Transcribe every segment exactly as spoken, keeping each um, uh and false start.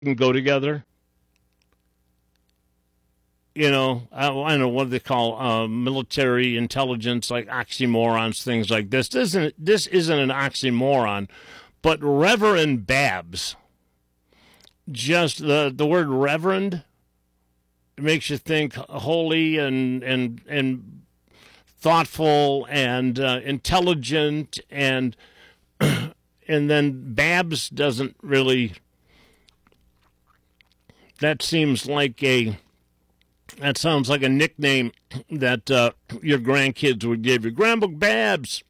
can go together. You know, I, I don't know what they call uh, military intelligence, like oxymorons, things like this. This isn't, this isn't an oxymoron, but Reverend Babs, just the, the word reverend makes you think holy and, and, and thoughtful and uh, intelligent, and and then Babs doesn't really, that seems like a, that sounds like a nickname that uh, your grandkids would give you. Grandpa Babs.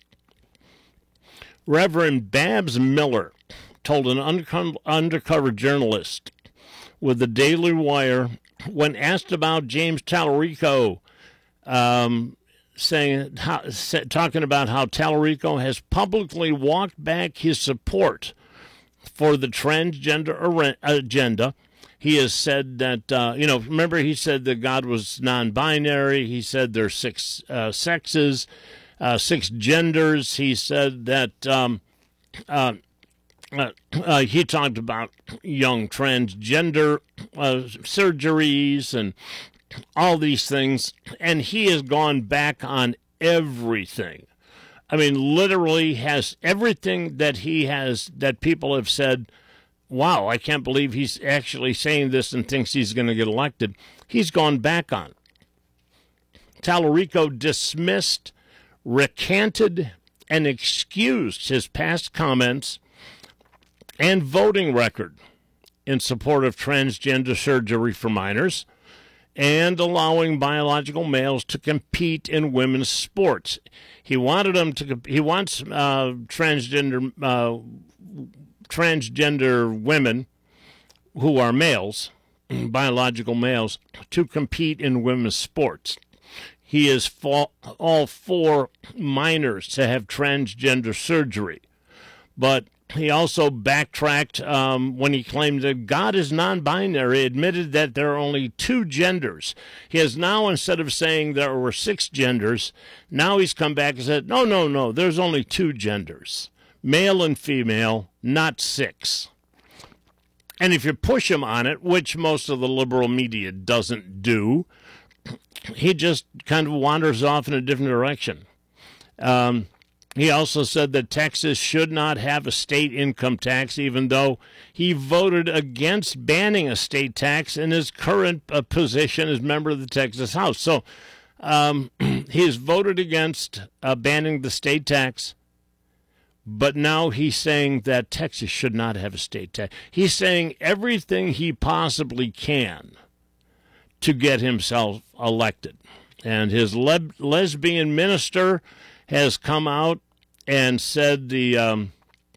Reverend Babs Miller told an undercover, undercover journalist with the Daily Wire when asked about James Tallarico, um, saying, how, talking about how Tallarico has publicly walked back his support for the transgender agenda. He has said that, uh, you know, remember he said that God was non-binary. He said there's six uh, sexes, uh, six genders. He said that um, uh, uh, uh, he talked about young transgender uh, surgeries and all these things. And he has gone back on everything. I mean, literally has everything that he has, that people have said, wow, I can't believe he's actually saying this and thinks he's going to get elected. He's gone back on. Tallarico dismissed, recanted, and excused his past comments and voting record in support of transgender surgery for minors and allowing biological males to compete in women's sports. He wanted them to. He wants uh, transgender. Uh, transgender women who are males, biological males, to compete in women's sports. He is for, all for minors to have transgender surgery. But he also backtracked um, when he claimed that God is non-binary, admitted that there are only two genders. He has now, instead of saying there were six genders, now he's come back and said, no, no, no, there's only two genders. Male and female, not six. And if you push him on it, which most of the liberal media doesn't do, he just kind of wanders off in a different direction. Um, he also said that Texas should not have a state income tax, even though he voted against banning a state tax in his current uh, position as member of the Texas House. So um, he has voted against uh, banning the state tax. But now he's saying that Texas should not have a state tax. He's saying everything he possibly can to get himself elected. And his le- lesbian minister has come out and said the um,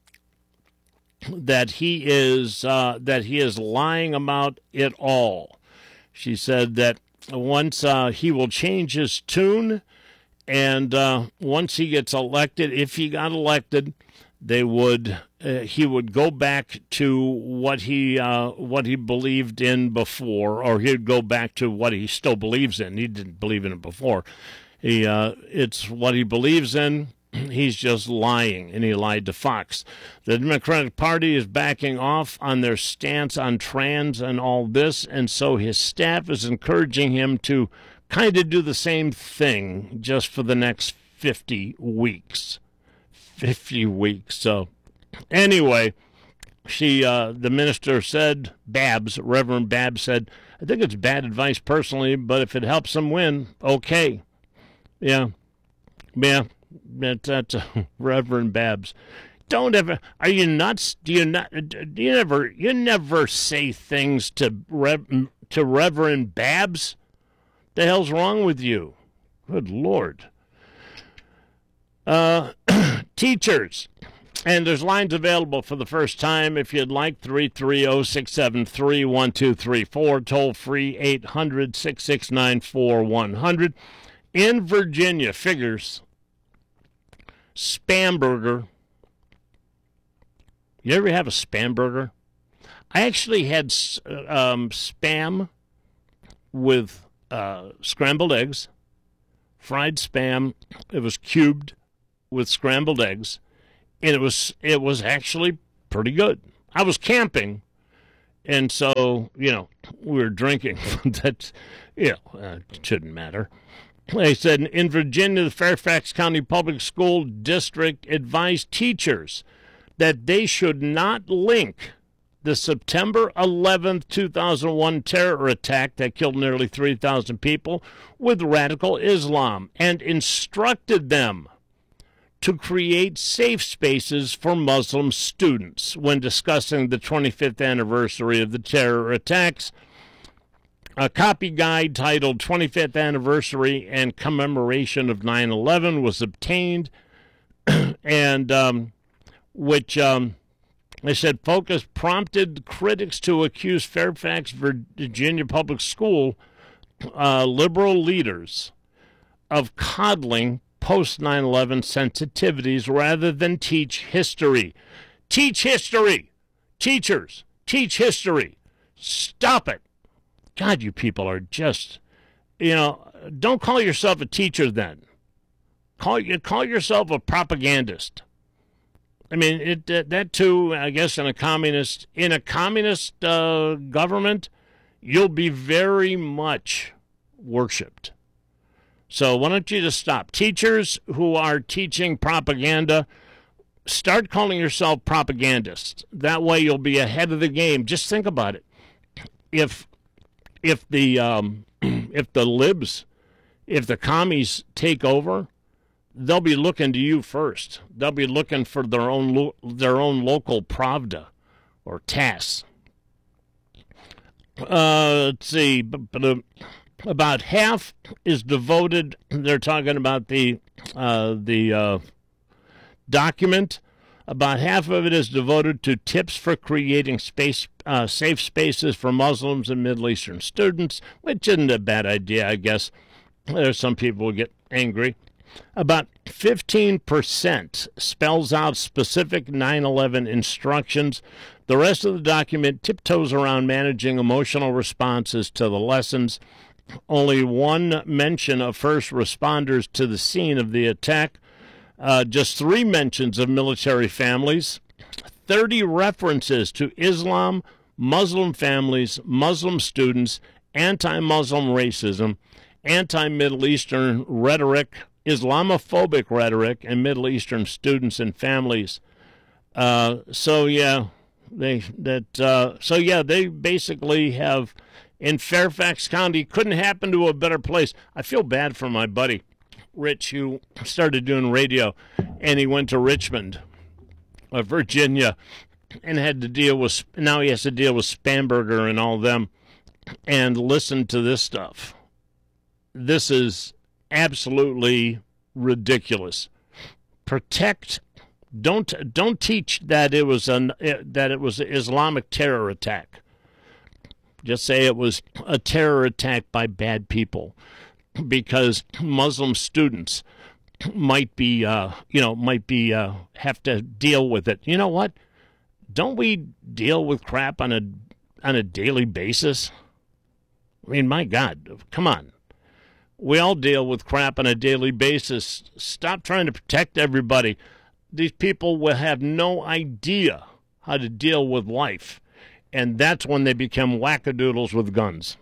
that he is uh, that he is lying about it all. She said that once uh, he will change his tune. And uh, once he gets elected, if he got elected, they would uh, he would go back to what he uh, what he believed in before, or he'd go back to what he still believes in. He didn't believe in it before. He uh, it's what he believes in. He's just lying, and he lied to Fox. The Democratic Party is backing off on their stance on trans and all this, and so his staff is encouraging him to kind of do the same thing just for the next fifty weeks. fifty weeks. So anyway, she, uh, the minister said, Babs, Reverend Babs said, I think it's bad advice personally, but if it helps him win, okay. Yeah. Yeah. That's, that's uh, Reverend Babs. Don't ever, are you nuts? Do you not, do you never, you never say things to Rev, to Reverend Babs? The hell's wrong with you? Good Lord. Uh, teachers. And there's lines available for the first time if you'd like. three three zero, six seven three, one two three four. Toll free eight hundred, six six nine, four one zero zero. In Virginia, figures, Spam burger. You ever have a Spam burger? I actually had um, Spam with Uh, scrambled eggs, fried Spam. It was cubed with scrambled eggs, and it was it was actually pretty good. I was camping, And so, you know, we were drinking. That, you know, uh, shouldn't matter. They said in Virginia, the Fairfax County Public School District advised teachers that they should not link the September eleventh, two thousand one terror attack that killed nearly three thousand people with radical Islam, and instructed them to create safe spaces for Muslim students when discussing the twenty-fifth anniversary of the terror attacks. A copy guide titled twenty-fifth Anniversary and Commemoration of nine eleven was obtained, and um, which um, they said focus prompted critics to accuse Fairfax, Virginia Public School uh, liberal leaders of coddling post nine eleven sensitivities rather than teach history. Teach history! Teachers, teach history! Stop it! God, you people are just, you know, don't call yourself a teacher then. Call you call yourself a propagandist. I mean, it that, that too, I guess, in a communist in a communist uh, government, you'll be very much worshipped. So why don't you just stop? Teachers who are teaching propaganda, start calling yourself propagandists. That way you'll be ahead of the game. Just think about it. If if the um, if the libs, if the commies take over, they'll be looking to you first. They'll be looking for their own lo- their own local Pravda or Tass. Uh, let's see, but, but uh, about half is devoted. They're talking about the uh, the uh, document. About half of it is devoted to tips for creating space, uh, safe spaces for Muslims and Middle Eastern students, which isn't a bad idea, I guess. There's some people who get angry. About fifteen percent spells out specific nine eleven instructions. The rest of the document tiptoes around managing emotional responses to the lessons. Only one mention of first responders to the scene of the attack. Uh, just three mentions of military families, thirty references to Islam, Muslim families, Muslim students, anti-Muslim racism, anti-Middle Eastern rhetoric, Islamophobic rhetoric, and Middle Eastern students and families. Uh, so yeah, they that uh, so yeah they basically have in Fairfax County. Couldn't happen to a better place. I feel bad for my buddy Rich, who started doing radio, and he went to Richmond, uh, Virginia, and had to deal with, now he has to deal with Spamberger and all them, and listen to this stuff. This is absolutely ridiculous. Protect, don't don't teach that it was an that it was an Islamic terror attack. Just say it was a terror attack by bad people, because Muslim students might be, uh, you know, might be uh, have to deal with it. You know what? Don't we deal with crap on a on a daily basis? I mean, my God, come on. We all deal with crap on a daily basis. Stop trying to protect everybody. These people will have no idea how to deal with life, and that's when they become wackadoodles with guns.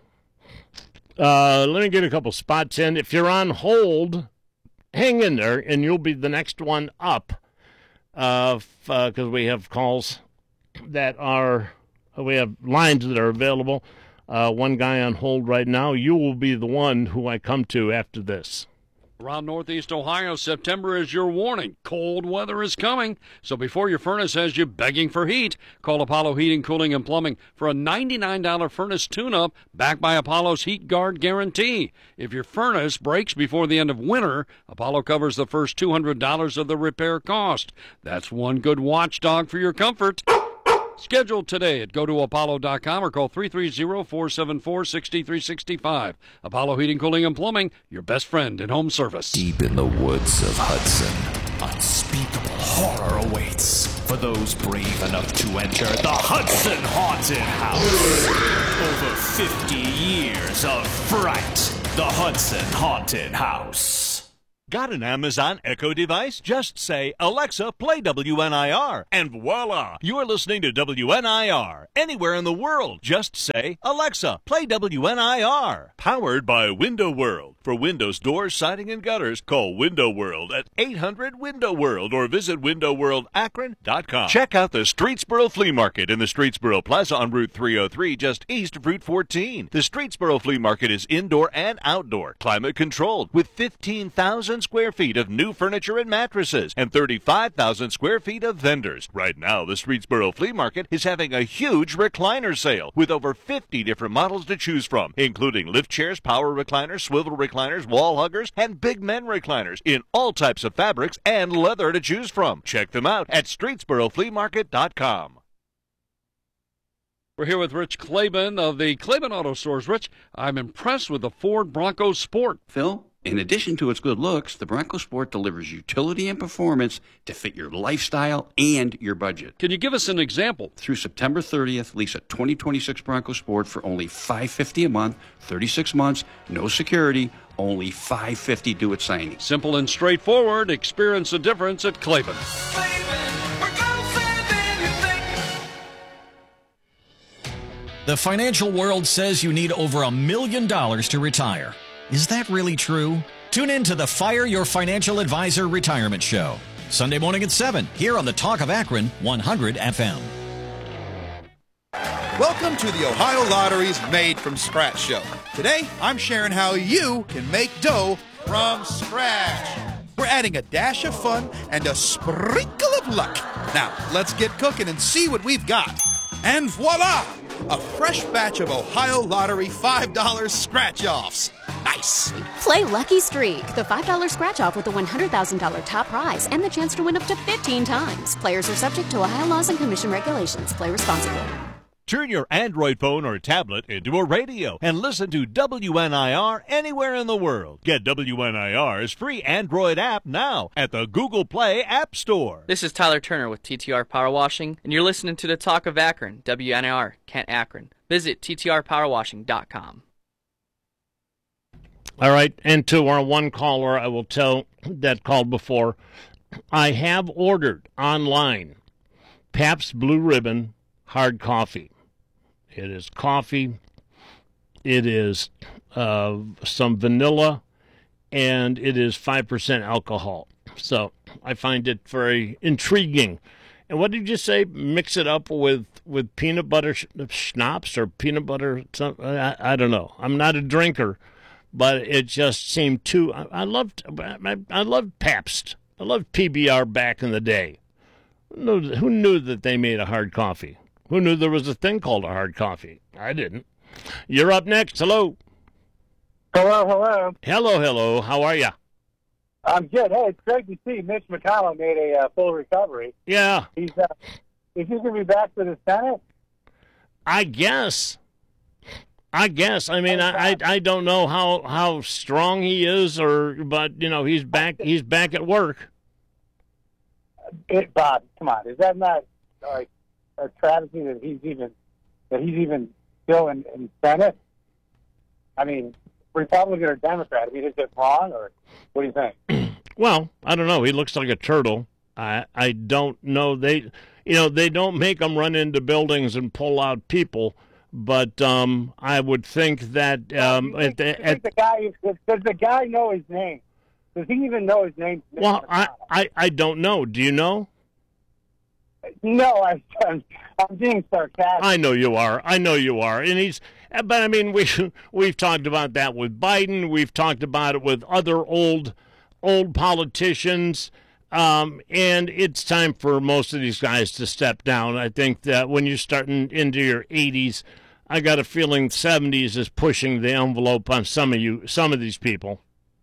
Uh, let me get a couple spots in. If you're on hold, hang in there, and you'll be the next one up. Uh, because uh, we have calls that are, we have lines that are available. Uh, one guy on hold right now. You will be the one who I come to after this. Around Northeast Ohio, September is your warning. Cold weather is coming. So before your furnace has you begging for heat, call Apollo Heating, Cooling, and Plumbing for a ninety-nine dollars furnace tune-up backed by Apollo's Heat Guard guarantee. If your furnace breaks before the end of winter, Apollo covers the first two hundred dollars of the repair cost. That's one good watchdog for your comfort. Schedule today at go to apollo dot com or call three three zero, four seven four, six three six five. Apollo Heating, Cooling, and Plumbing, your best friend in home service. Deep in the woods of Hudson, unspeakable horror awaits for those brave enough to enter the Hudson Haunted House. Over fifty years of fright. The Hudson Haunted House. Got an Amazon Echo device? Just say, Alexa, play W N I R, and voila! You're listening to W N I R. Anywhere in the world, just say, Alexa, play W N I R. Powered by Window World. For windows, doors, siding, and gutters, call Window World at eight hundred window world or visit window world akron dot com. Check out the Streetsboro Flea Market in the Streetsboro Plaza on Route three oh three, just east of Route fourteen. The Streetsboro Flea Market is indoor and outdoor, climate controlled, with fifteen thousand square feet of new furniture and mattresses and thirty-five thousand square feet of vendors. Right now, the Streetsboro Flea Market is having a huge recliner sale with over fifty different models to choose from, including lift chairs, power recliners, swivel recliners, wall huggers, and big men recliners in all types of fabrics and leather to choose from. Check them out at streetsboro flea market dot com. We're here with Rich Claiborne of the Claiborne Auto Stores. Rich, I'm impressed with the Ford Bronco Sport. Phil, in addition to its good looks, the Bronco Sport delivers utility and performance to fit your lifestyle and your budget. Can you give us an example? Through September thirtieth, lease a twenty twenty-six Bronco Sport for only five hundred fifty dollars a month, thirty-six months, no security, only five hundred fifty dollars due at signing. Simple and straightforward. Experience the difference at Claiborne. The financial world says you need over a million dollars to retire. Is that really true? Tune in to the Fire Your Financial Advisor Retirement Show, Sunday morning at seven, here on the Talk of Akron one hundred F M. Welcome to the Ohio Lottery's Made from Scratch show. Today, I'm sharing how you can make dough from scratch. We're adding a dash of fun and a sprinkle of luck. Now, let's get cooking and see what we've got. And voila! A fresh batch of Ohio Lottery five dollar scratch-offs. Nice! Play Lucky Streak, the five dollar scratch-off with a one hundred thousand dollars top prize and the chance to win up to fifteen times. Players are subject to Ohio laws and commission regulations. Play responsibly. Turn your Android phone or tablet into a radio and listen to W N I R anywhere in the world. Get W N I R's free Android app now at the Google Play App Store. This is Tyler Turner with T T R Power Washing, and you're listening to the Talk of Akron, W N I R, Kent Akron. Visit T T R power washing dot com. All right, and to our one caller, I will tell that called before, I have ordered online Pabst Blue Ribbon hard coffee. It is coffee, it is uh, some vanilla, and it is five percent alcohol. So I find it very intriguing. And what did you say? Mix it up with, with peanut butter sh- schnapps or peanut butter something? I, I don't know. I'm not a drinker, but it just seemed too. I, I loved I, I loved Pabst. I loved P B R back in the day. Who knew, who knew that they made a hard coffee? Who knew there was a thing called a hard coffee? I didn't. You're up next. Hello. Hello, hello. Hello, hello. How are you? I'm good. Hey, it's great to see Mitch McConnell made a uh, full recovery. Yeah. He's uh, is he going to be back for the Senate? I guess. I guess. I mean, I, I I don't know how how strong he is, or but you know he's back. He's back at work. It, Bob, come on. Is that not like a travesty that he's even that he's even still in, in Senate? I mean, Republican or Democrat? I mean, is it wrong, or what do you think? Well, I don't know. He looks like a turtle. I I don't know. They, you know, they don't make him run into buildings and pull out people. But um, I would think that um, at the, at, the guy does, does the guy know his name? Does he even know his name? Well, I, I, I don't know. Do you know? No, I, I'm, I'm being sarcastic. I know you are. I know you are. And he's, but I mean, we we've talked about that with Biden. We've talked about it with other old, old politicians. Um, and it's time for most of these guys to step down. I think that when you're starting into your eighties, I got a feeling seventies is pushing the envelope on some of you, some of these people.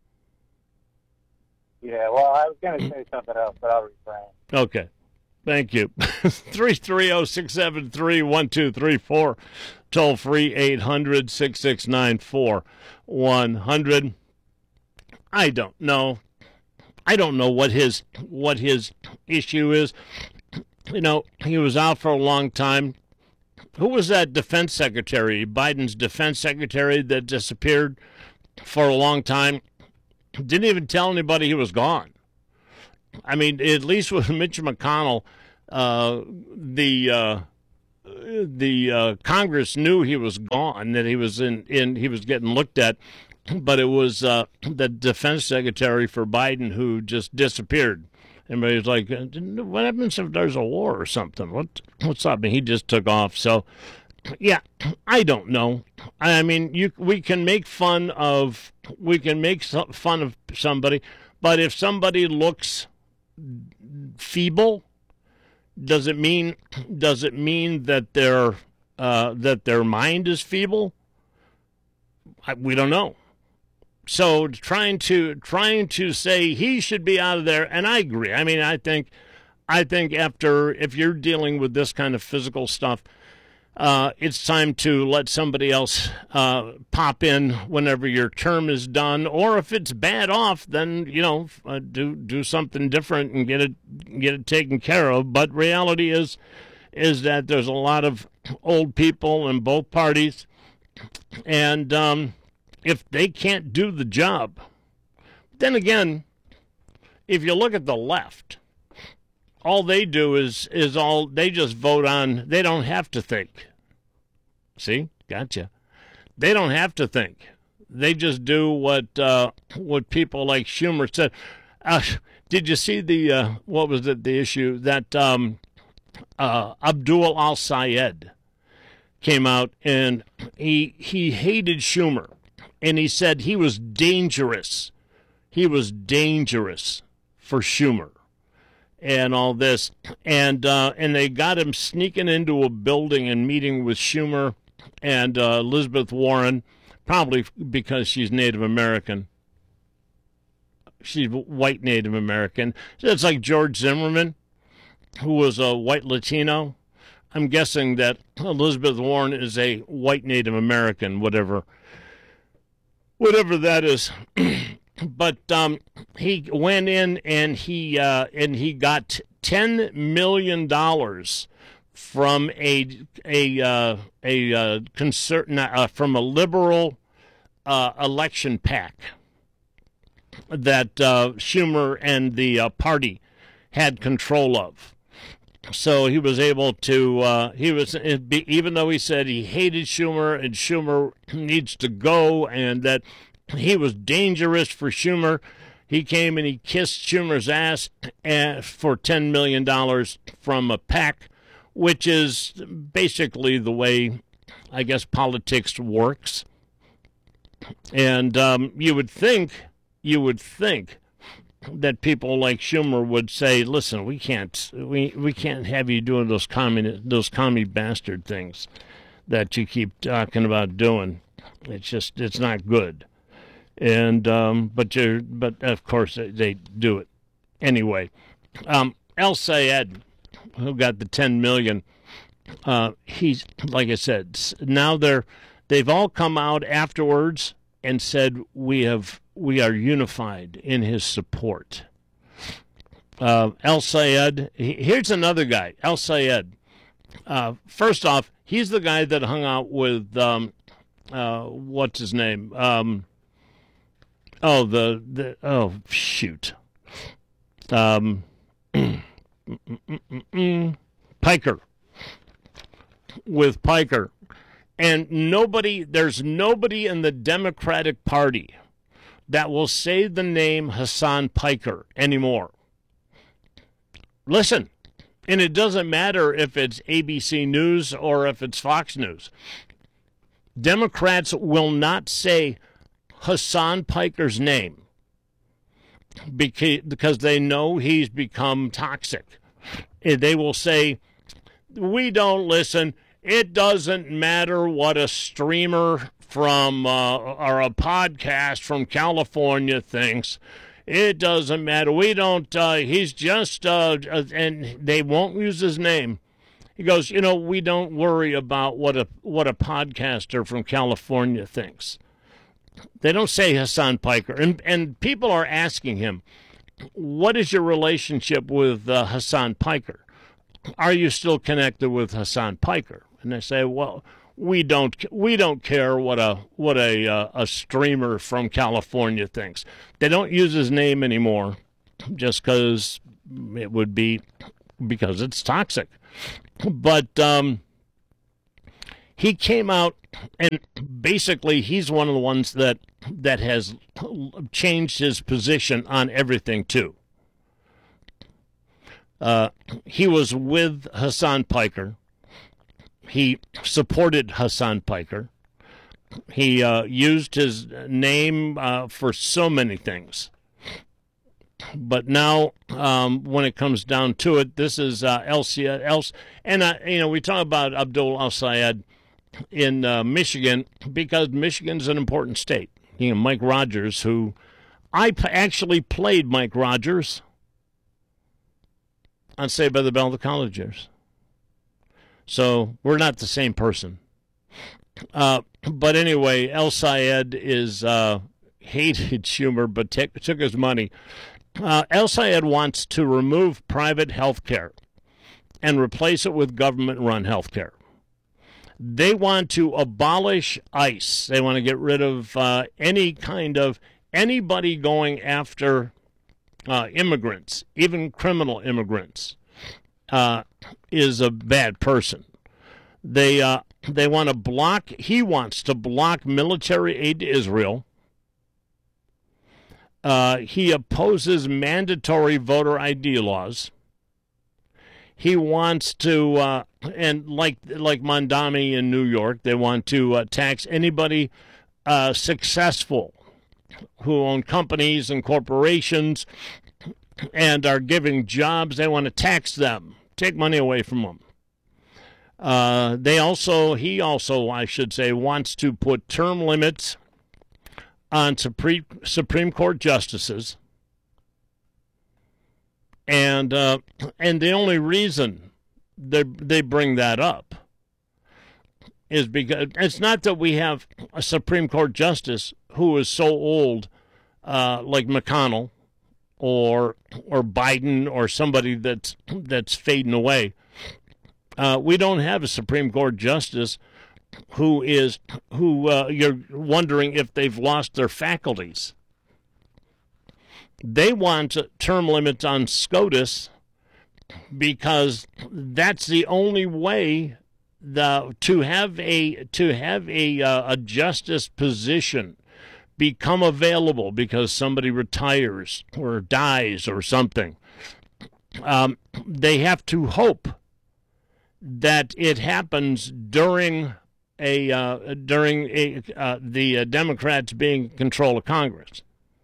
Yeah, well, I was going to say something else, but I'll refrain. Okay. Thank you. three three zero, six seven three, one two three four. Toll free eight hundred, six six nine, four one hundred. I don't know. I don't know what his what his issue is. You know, he was out for a long time. Who was that defense secretary, Biden's defense secretary, that disappeared for a long time? didn't even tell anybody he was gone. I mean, at least with Mitch McConnell, uh, the uh, the uh, Congress knew he was gone, that he was in, in he was getting looked at, but it was uh, the defense secretary for Biden who just disappeared. Everybody was like, what happens if there's a war or something? What what's up? And he just took off. So, yeah, I don't know. I mean, you we can make fun of we can make fun of somebody, but if somebody looks feeble, does it mean does it mean that their uh, that their mind is feeble? I, we don't know. So trying to trying to say he should be out of there, and I agree. I mean, I think I think after if you're dealing with this kind of physical stuff, uh, it's time to let somebody else uh, pop in whenever your term is done, or if it's bad off, then you know uh, do do something different and get it get it taken care of. But reality is is that there's a lot of old people in both parties, and um, if they can't do the job, then again, if you look at the left, all they do is is all they just vote on. They don't have to think. See, gotcha. They don't have to think. They just do what uh, what people like Schumer said. Uh, did you see the uh, what was it? The issue that um, uh, Abdul Al-Sayed came out and he he hated Schumer. And he said he was dangerous. He was dangerous for Schumer and all this. And uh, and they got him sneaking into a building and meeting with Schumer and uh, Elizabeth Warren, probably because she's Native American. She's white Native American. So it's like George Zimmerman, who was a white Latino. I'm guessing that Elizabeth Warren is a white Native American, whatever. Whatever that is, but um, he went in and he uh, and he got ten million dollars from a a uh, a uh, concert uh, from a liberal uh, election PAC that uh, Schumer and the uh, party had control of. So he was able to, uh, he was, even though he said he hated Schumer and Schumer needs to go and that he was dangerous for Schumer, he came and he kissed Schumer's ass for ten million dollars from a PAC, which is basically the way, I guess, politics works. And um, you would think, you would think, that people like Schumer would say, "Listen, we can't, we, we can't have you doing those commie, those commie bastard things that you keep talking about doing. It's just, it's not good." And um, but you, but of course they, they do it anyway. Um, Al-Sayed, who got the ten million, uh, he's like I said. Now they're, they've all come out afterwards and said we have. We are unified in his support. Uh, Al-Sayed, here's another guy, Al-Sayed. Uh, first off, he's the guy that hung out with, um, uh, what's his name? Um, oh, the, the, oh, shoot. Um, Piker. With Piker. And nobody, there's nobody in the Democratic Party that will say the name Hassan Piker anymore. Listen, and it doesn't matter if it's A B C News or if it's Fox News. Democrats will not say Hassan Piker's name because they know he's become toxic. They will say, we don't listen. It doesn't matter what a streamer from uh, or a podcast from California thinks. It doesn't matter. We don't, uh, he's just, uh, and they won't use his name. He goes, you know, we don't worry about what a what a podcaster from California thinks. They don't say Hassan Piker. And, and people are asking him, what is your relationship with uh, Hassan Piker? Are you still connected with Hassan Piker? And they say, well, we don't we don't care what a what a uh, a streamer from California thinks. They don't use his name anymore, just because it would be because it's toxic. But um, he came out, and basically he's one of the ones that that has changed his position on everything too. Uh, he was with Hassan Piker. He supported Hassan Piker. He uh, used his name uh, for so many things. But now, um, when it comes down to it, this is uh, El Sayed. El, and, uh, you know, we talk about Abdul El Sayed in uh, Michigan because Michigan's an important state. You know, Mike Rogers, who I p- actually played Mike Rogers on Saved by the Bell, the college years. So we're not the same person. Uh, but anyway, El Sayed is uh, hated Schumer, but t- took his money. Uh, El Sayed wants to remove private health care and replace it with government-run health care. They want to abolish ICE. They want to get rid of uh, any kind of anybody going after uh, immigrants, even criminal immigrants. Uh, is a bad person. They uh, they want to block, he wants to block military aid to Israel. Uh, he opposes mandatory voter I D laws. He wants to, uh, and like like Mondami in New York, they want to uh, tax anybody uh, successful who own companies and corporations and are giving jobs. They want to tax them. Take money away from them. Uh, they also, he also, I should say, wants to put term limits on Supreme Supreme Court justices, and uh, and the only reason they they bring that up is because it's not that we have a Supreme Court justice who is so old, uh, like McConnell, or or Biden, or somebody that's that's fading away. Uh, we don't have a Supreme Court justice who is who uh, you're wondering if they've lost their faculties. They want term limits on SCOTUS because that's the only way the to have a to have a uh, a justice position become available because somebody retires or dies or something. Um, they have to hope that it happens during a uh, during a uh, the uh, Democrats being in control of Congress,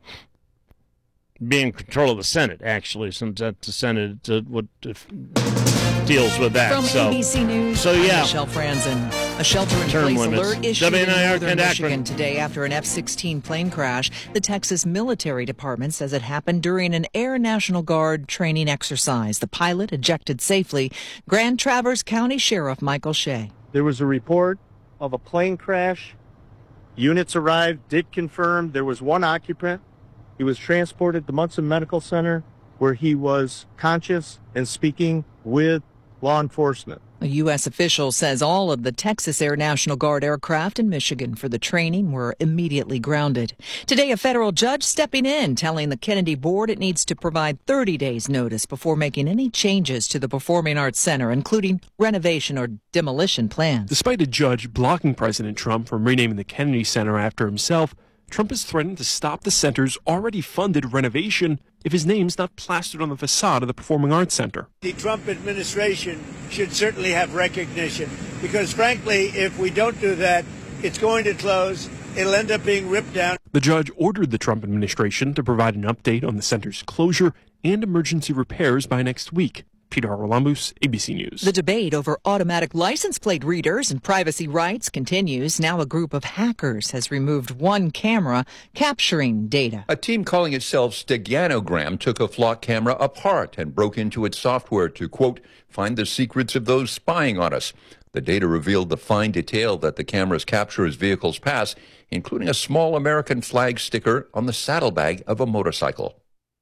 being in control of the Senate, actually, since that's the Senate uh, what uh, deals with that. From so, A B C News, so yeah, I'm Michelle Franzen. A shelter-in-place alert issued in northern Michigan today after an F sixteen plane crash. The Texas Military Department says it happened during an Air National Guard training exercise. The pilot ejected safely. Grand Traverse County Sheriff Michael Shea. There was a report of a plane crash. Units arrived, did confirm there was one occupant. He was transported to Munson Medical Center, where he was conscious and speaking with law enforcement. A U S official says all of the Texas Air National Guard aircraft in Michigan for the training were immediately grounded. Today, a federal judge stepping in, telling the Kennedy Board it needs to provide thirty days notice before making any changes to the Performing Arts Center, including renovation or demolition plans. Despite a judge blocking President Trump from renaming the Kennedy Center after himself, Trump has threatened to stop the center's already funded renovation if his name's not plastered on the facade of the Performing Arts Center. The Trump administration should certainly have recognition because, frankly, if we don't do that, it's going to close. It'll end up being ripped down. The judge ordered the Trump administration to provide an update on the center's closure and emergency repairs by next week. Peter Haralambous, A B C News. The debate over automatic license plate readers and privacy rights continues. Now a group of hackers has removed one camera capturing data. A team calling itself Steganogram took a flock camera apart and broke into its software to, quote, find the secrets of those spying on us. The data revealed the fine detail that the cameras capture as vehicles pass, including a small American flag sticker on the saddlebag of a motorcycle.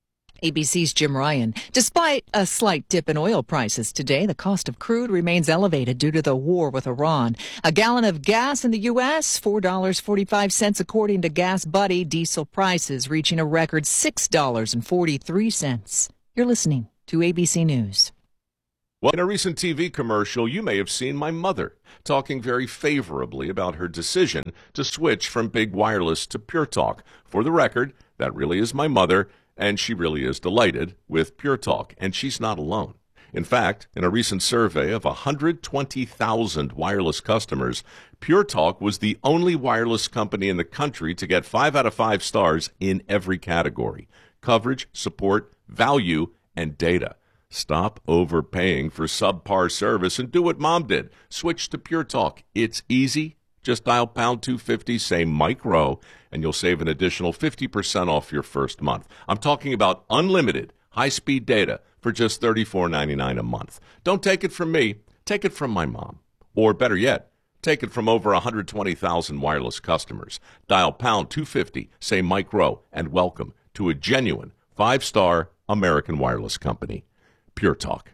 A B C's Jim Ryan. Despite a slight dip in oil prices today, the cost of crude remains elevated due to the war with Iran. A gallon of gas in the U S, four dollars and forty-five cents according to Gas Buddy. Diesel prices reaching a record six dollars and forty-three cents. You're listening to A B C News. Well, in a recent T V commercial, you may have seen my mother talking very favorably about her decision to switch from big wireless to Pure Talk. For the record, that really is my mother, and she really is delighted with Pure Talk, and she's not alone. In fact, in a recent survey of one hundred twenty thousand wireless customers, Pure Talk was the only wireless company in the country to get five out of five stars in every category: coverage, support, value, and data. Stop overpaying for subpar service and do what Mom did. Switch to Pure Talk. It's easy. Just dial pound two fifty, say Mike Rowe, and you'll save an additional fifty percent off your first month. I'm talking about unlimited high-speed data for just thirty-four ninety-nine a month. Don't take it from me. Take it from my mom. Or better yet, take it from over one hundred twenty thousand wireless customers. Dial pound two fifty, say Mike Rowe, and welcome to a genuine five-star American wireless company. Pure Talk.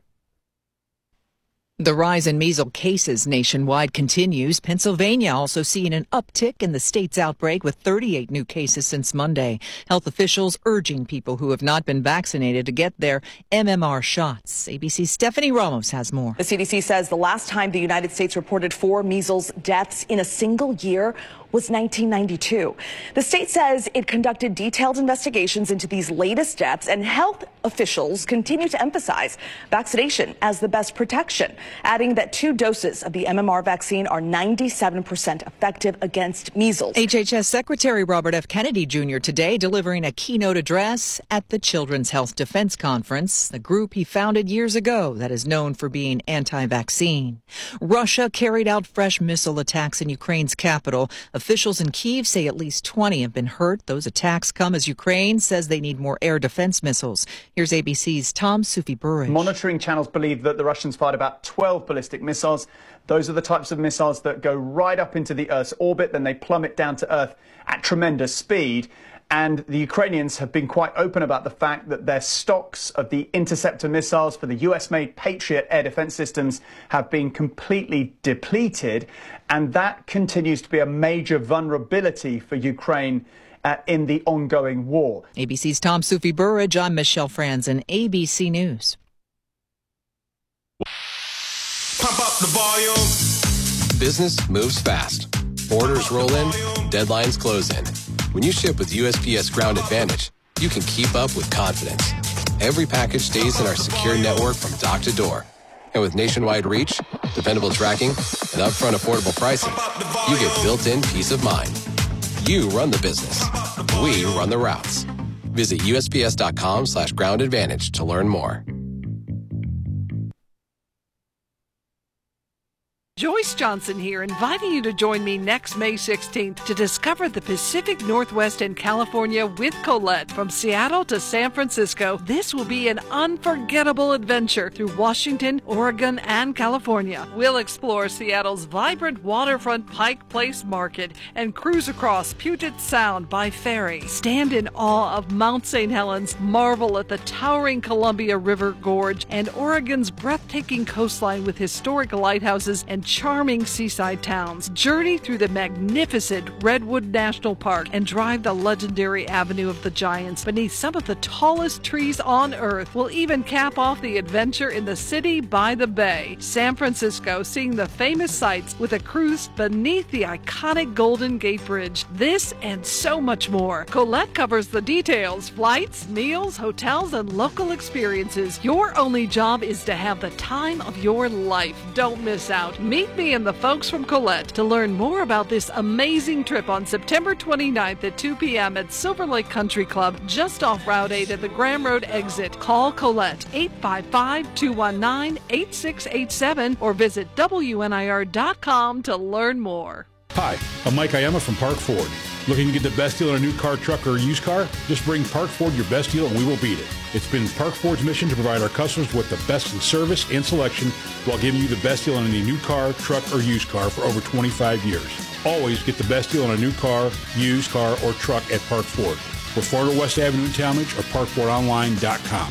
The rise in measles cases nationwide continues. Pennsylvania also seeing an uptick in the state's outbreak with thirty-eight new cases since Monday. Health officials urging people who have not been vaccinated to get their M M R shots. A B C's Stephanie Ramos has more. The C D C says the last time the United States reported four measles deaths in a single year was nineteen ninety-two. The state says it conducted detailed investigations into these latest deaths, and health officials continue to emphasize vaccination as the best protection, adding that two doses of the M M R vaccine are ninety-seven percent effective against measles. H H S Secretary Robert F. Kennedy Junior today delivering a keynote address at the Children's Health Defense Conference, the group he founded years ago that is known for being anti-vaccine. Russia carried out fresh missile attacks in Ukraine's capital. Officials in Kyiv say at least twenty have been hurt. Those attacks come as Ukraine says they need more air defense missiles. Here's A B C's Tom Sufi-Burridge. Monitoring channels believe that the Russians fired about twelve ballistic missiles. Those are the types of missiles that go right up into the Earth's orbit, then they plummet down to Earth at tremendous speed. And the Ukrainians have been quite open about the fact that their stocks of the interceptor missiles for the U S-made Patriot air defense systems have been completely depleted. And that continues to be a major vulnerability for Ukraine uh, in the ongoing war. A B C's Tom Sufi-Burridge. I'm Michelle Franzen, A B C News. Pump up the volume. Business moves fast. Orders roll in, deadlines close in. When you ship with U S P S Ground Advantage, you can keep up with confidence. Every package stays in our secure network from dock to door. And with nationwide reach, dependable tracking, and upfront affordable pricing, you get built-in peace of mind. You run the business. We run the routes. Visit U S P S dot com slash ground advantage to learn more. Joyce Johnson here, inviting you to join me next May sixteenth to discover the Pacific Northwest and California with Colette. From Seattle to San Francisco, this will be an unforgettable adventure through Washington, Oregon, and California. We'll explore Seattle's vibrant waterfront Pike Place Market and cruise across Puget Sound by ferry. Stand in awe of Mount Saint Helens, marvel at the towering Columbia River Gorge, and Oregon's breathtaking coastline with historic lighthouses and charming seaside towns. Journey through the magnificent Redwood National Park and drive the legendary Avenue of the Giants beneath some of the tallest trees on Earth. We'll even cap off the adventure in the city by the bay. San Francisco, seeing the famous sights with a cruise beneath the iconic Golden Gate Bridge. This and so much more. Colette covers the details: flights, meals, hotels, and local experiences. Your only job is to have the time of your life. Don't miss out. Meet me and the folks from Colette to learn more about this amazing trip on September twenty-ninth at two p.m. at Silver Lake Country Club, just off Route eight at the Graham Road exit. Call Colette eight five five, two one nine, eight six eight seven or visit W N I R dot com to learn more. Hi, I'm Mike Iama from Park Ford. Looking to get the best deal on a new car, truck, or used car? Just bring Park Ford your best deal and we will beat it. It's been Park Ford's mission to provide our customers with the best in service and selection while giving you the best deal on any new car, truck, or used car for over twenty-five years. Always get the best deal on a new car, used car, or truck at Park Ford. We're Florida West Avenue in Talmadge or park board online dot com.